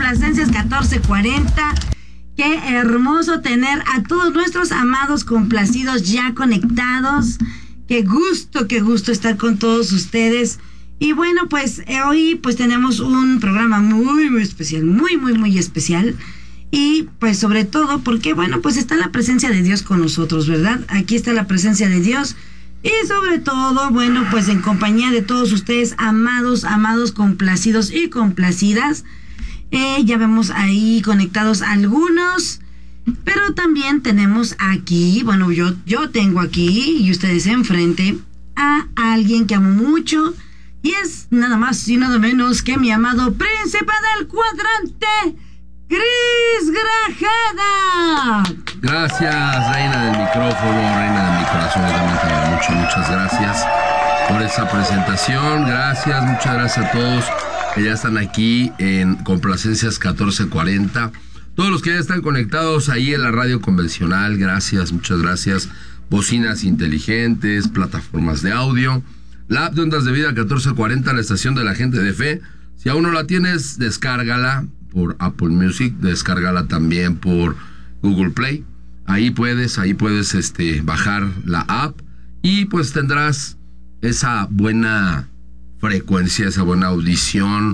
Complacencias 1440. Qué hermoso tener a todos nuestros amados complacidos ya conectados. Qué gusto estar con todos ustedes. Y bueno, pues hoy pues tenemos un programa muy especial, muy especial. Y pues sobre todo porque, bueno, pues está la presencia de Dios con nosotros, ¿verdad? Aquí está la presencia de Dios. Y sobre todo, bueno, pues en compañía de todos ustedes, amados, complacidos y complacidas. Ya vemos ahí conectados algunos, pero también tenemos aquí, bueno, yo tengo aquí y ustedes enfrente a alguien que amo mucho y es nada más y nada menos que mi amado príncipe del cuadrante, Cris Grajeda. Gracias, reina del micrófono, reina de mi corazón, yo también te amo mucho, muchas gracias por esa presentación, muchas gracias a todos que ya están aquí en Complacencias 1440, todos los que ya están conectados ahí en la radio convencional, muchas gracias, bocinas inteligentes, plataformas de audio, la app de Ondas de Vida 1440, la estación de la gente de fe. Si aún no la tienes, descárgala por Apple Music, descárgala también por Google Play, ahí puedes bajar la app y pues tendrás esa buena frecuencia, esa buena audición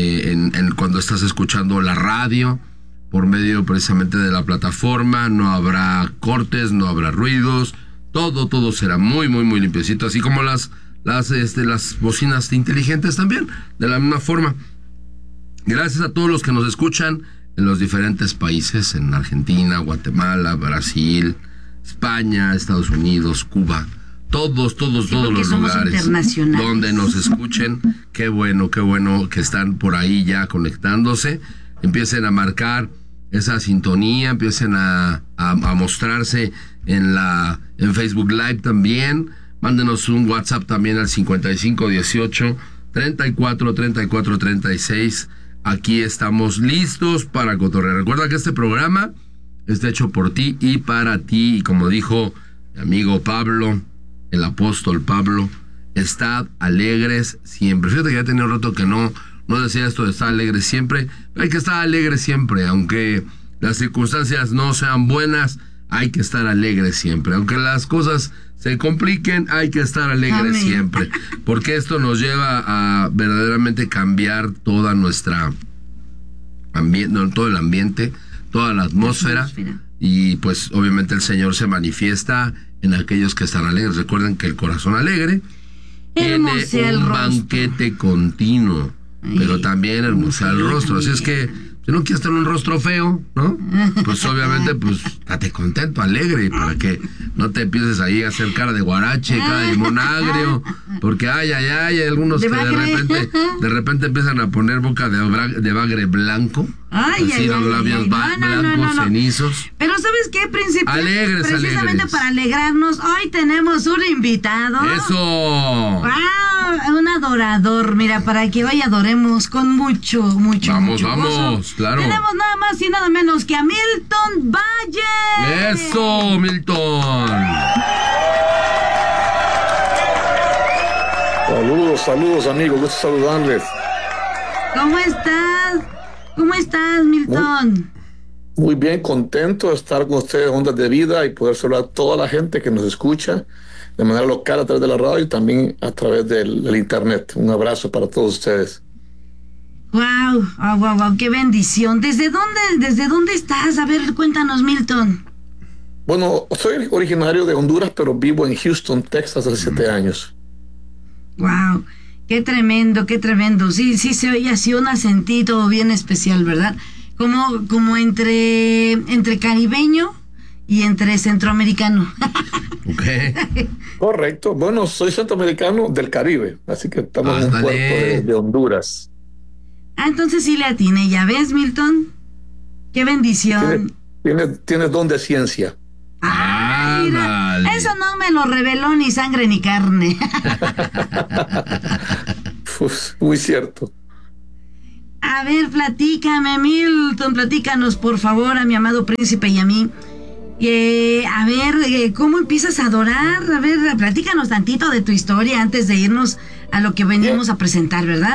en cuando estás escuchando la radio por medio precisamente de la plataforma. No habrá cortes, no habrá ruidos, todo será muy limpiecito, así como las bocinas inteligentes también, de la misma forma. Gracias a todos los que nos escuchan en los diferentes países, en Argentina, Guatemala, Brasil, España, Estados Unidos, Cuba. Todos los lugares donde nos escuchen, qué bueno que están por ahí ya conectándose, empiecen a marcar esa sintonía, empiecen a mostrarse en Facebook Live también, mándenos un WhatsApp también al 5518 34 36, aquí estamos listos para cotorrear. Recuerda que este programa está hecho por ti y para ti, y como dijo mi amigo Pablo, el apóstol Pablo, estad alegres siempre. Fíjate que ya tenía un rato que no decía esto de estar alegres siempre. Hay que estar alegres siempre, aunque las circunstancias no sean buenas, hay que estar alegres siempre. Aunque las cosas se compliquen, hay que estar alegres siempre. Porque esto nos lleva a verdaderamente cambiar toda nuestra todo el ambiente, toda la atmósfera. Y pues obviamente el Señor se manifiesta en aquellos que están alegres. Recuerden que el corazón alegre tiene un banquete continuo, pero también hermosea el rostro. Así es que si no quieres tener un rostro feo, ¿no? Pues obviamente, pues, date contento, alegre, para que no te empieces ahí a hacer cara de guarache, cara de limón agrio, porque hay algunos que de repente empiezan a poner boca de bagre blanco, los labios blancos, cenizos. Pero ¿sabes qué, príncipe? Precisamente para alegrarnos, hoy tenemos un invitado. ¡Eso! ¡Wow! Un adorador, mira, para que hoy adoremos con mucho Vamos, gozo. Claro. Tenemos nada más y nada menos que a Milton Valle. ¡Eso, Milton! Saludos amigos, gusto saludarles. ¿Cómo estás, Milton? Muy bien, contento de estar con ustedes en Ondas de Vida y poder saludar a toda la gente que nos escucha de manera local a través de la radio y también a través del internet. Un abrazo para todos ustedes. Wow, qué bendición. ¿Desde dónde estás? A ver, cuéntanos, Milton. Bueno, soy originario de Honduras, pero vivo en Houston, Texas, hace 7 años. Wow, qué tremendo. Sí, se oye así un acentito bien especial, ¿verdad? Como entre caribeño y entre centroamericano. Okay. Correcto. Bueno, soy centroamericano del Caribe, así que estamos en un puerto de Honduras. Entonces sí le atiné, ¿ya ves, Milton? ¡Qué bendición! Tienes don de ciencia. Mira, eso no me lo reveló ni sangre ni carne. Pues, muy cierto. A ver, platícame, Milton, platícanos, por favor, a mi amado príncipe y a mí. A ver, ¿cómo empiezas a adorar? A ver, platícanos tantito de tu historia antes de irnos a lo que venimos a presentar, ¿verdad?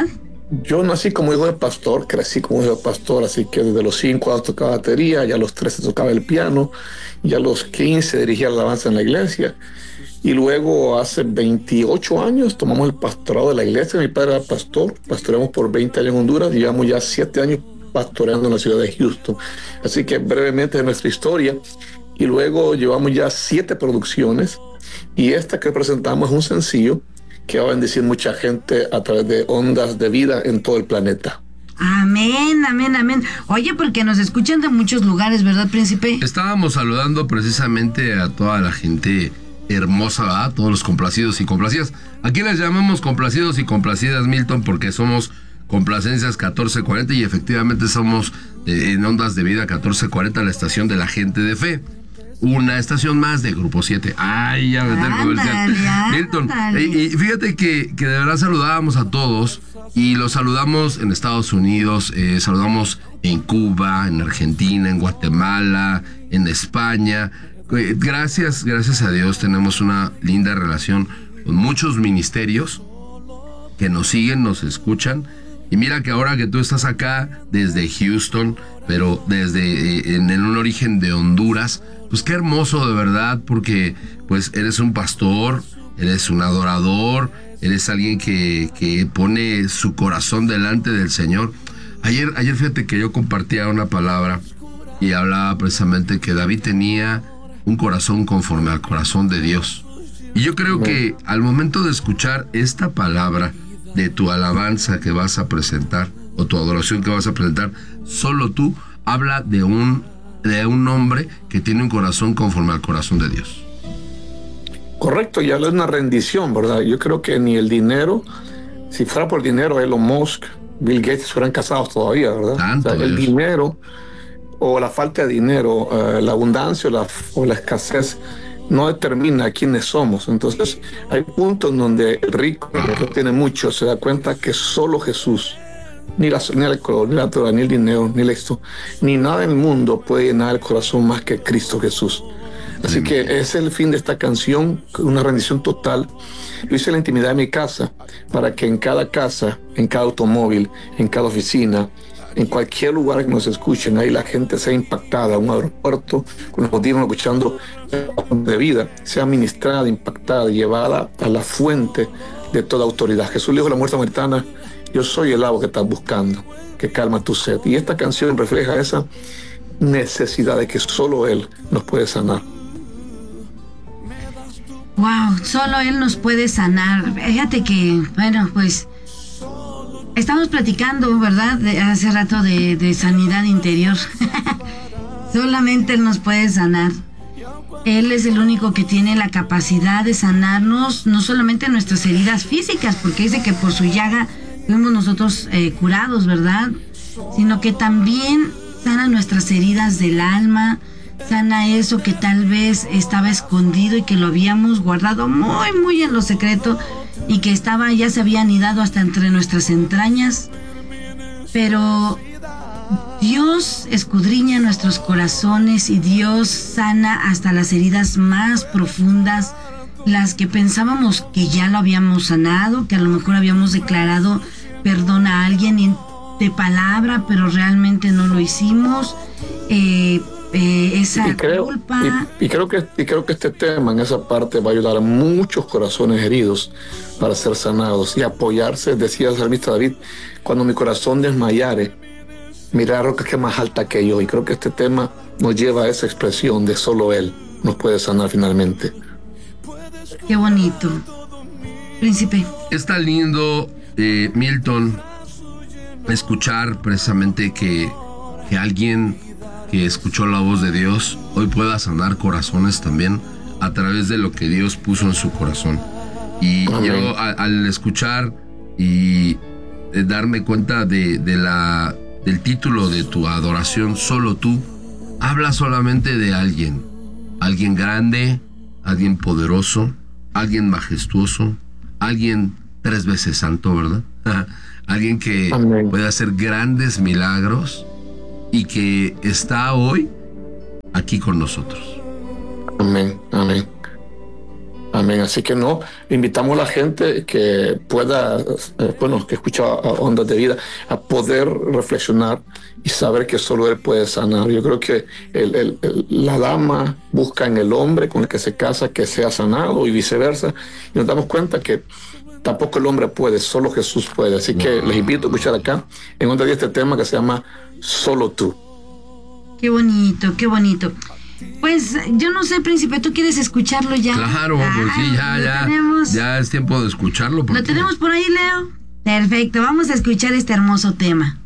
Yo nací como hijo de pastor, crecí como hijo de pastor, así que desde los 5 años tocaba batería, ya a los 13 tocaba el piano, ya a los 15 dirigía la alabanza en la iglesia. Y luego hace 28 años tomamos el pastorado de la iglesia. Mi padre era pastor, pastoreamos por 20 años en Honduras y llevamos ya 7 años pastoreando en la ciudad de Houston. Así que brevemente de nuestra historia. Y luego llevamos ya 7 producciones y esta que presentamos es un sencillo que va a bendecir mucha gente a través de ondas de vida en todo el planeta. Amén, amén, amén. Oye, porque nos escuchan de muchos lugares, ¿verdad, príncipe? Estábamos saludando precisamente a toda la gente hermosa, ¿verdad? Todos los complacidos y complacidas. Aquí les llamamos complacidos y complacidas, Milton, porque somos Complacencias 1440 y efectivamente somos en Ondas de Vida 1440, la estación de la gente de fe. Una estación más de Grupo 7. Ay, ya meter comercial. Milton, y fíjate que de verdad saludábamos a todos y los saludamos en Estados Unidos, saludamos en Cuba, en Argentina, en Guatemala, en España. Gracias a Dios tenemos una linda relación con muchos ministerios que nos siguen, nos escuchan. Y mira que ahora que tú estás acá desde Houston, pero desde en un origen de Honduras, pues qué hermoso de verdad, porque pues eres un pastor, eres un adorador, eres alguien que pone su corazón delante del Señor. Ayer fíjate que yo compartía una palabra y hablaba precisamente que David tenía un corazón conforme al corazón de Dios. Y yo creo que al momento de escuchar esta palabra de tu alabanza que vas a presentar o tu adoración que vas a presentar, solo tú habla de un hombre que tiene un corazón conforme al corazón de Dios. Correcto, ya es una rendición, ¿verdad? Yo creo que ni el dinero, si fuera por dinero, Elon Musk, Bill Gates fueran casados todavía, ¿verdad? Tanto, o sea, el dinero o la falta de dinero, la abundancia o la escasez no determina quiénes somos. Entonces hay puntos en donde el rico, el que tiene mucho, se da cuenta que solo Jesús, ni el alcohol, ni la droga, ni el dinero, ni el éxito, ni nada en el mundo puede llenar el corazón más que Cristo Jesús. Así que ese es el fin de esta canción, una rendición total. Lo hice en la intimidad de mi casa, para que en cada casa, en cada automóvil, en cada oficina, en cualquier lugar que nos escuchen, ahí la gente sea impactada, un aeropuerto, con los audífonos escuchando de vida, sea ministrada, impactada, llevada a la fuente de toda autoridad. Jesús le dijo a la mujer samaritana: yo soy el agua que estás buscando, que calma tu sed. Y esta canción refleja esa necesidad de que solo Él nos puede sanar. Wow, solo Él nos puede sanar. Fíjate que, bueno, pues estamos platicando, ¿verdad? Hace rato de sanidad interior. Solamente Él nos puede sanar. Él es el único que tiene la capacidad de sanarnos, no solamente nuestras heridas físicas, porque dice que por su llaga fuimos nosotros curados, ¿verdad? Sino que también sana nuestras heridas del alma, sana eso que tal vez estaba escondido y que lo habíamos guardado muy, muy en lo secreto y que ya se había anidado hasta entre nuestras entrañas. Pero Dios escudriña nuestros corazones y Dios sana hasta las heridas más profundas, las que pensábamos que ya lo habíamos sanado, que a lo mejor habíamos declarado perdón a alguien de palabra, pero realmente no lo hicimos. Esa culpa. Y creo que este tema en esa parte va a ayudar a muchos corazones heridos para ser sanados y apoyarse. Decía el salmista David: cuando mi corazón desmayare, mirar la roca que es más alta que yo. Y creo que este tema nos lleva a esa expresión de solo Él nos puede sanar finalmente. Qué bonito, príncipe. Está lindo, Milton, escuchar precisamente que alguien que escuchó la voz de Dios hoy pueda sanar corazones también a través de lo que Dios puso en su corazón. Y amén. Yo al escuchar y darme cuenta del título de tu adoración, Solo Tú, habla solamente de alguien grande, alguien poderoso, alguien majestuoso, alguien 3 veces santo, ¿verdad? Alguien que amén. Puede hacer grandes milagros y que está hoy aquí con nosotros. Amén, amén. Amén. Así que no, invitamos a la gente que pueda, que escucha Ondas de Vida, a poder reflexionar y saber que solo Él puede sanar. Yo creo que la dama busca en el hombre con el que se casa que sea sanado y viceversa. Y nos damos cuenta que tampoco el hombre puede, solo Jesús puede. Así que les invito a escuchar acá en Ondas de Vida este tema que se llama Solo Tú. Qué bonito, qué bonito. Pues yo no sé, Príncipe, ¿tú quieres escucharlo ya? Claro, pues sí, ya es tiempo de escucharlo. ¿Lo tenemos por ahí, Leo? Perfecto, vamos a escuchar este hermoso tema.